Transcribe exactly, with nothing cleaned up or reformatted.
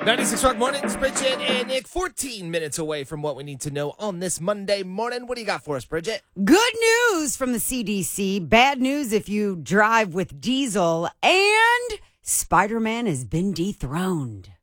ninety-six Rock Mornings, Bridget and Nick, fourteen minutes away from what we need to know on this Monday morning. What do you got for us, Bridget? Good news from the C D C. Bad news if you drive with diesel. And Spider-Man has been dethroned.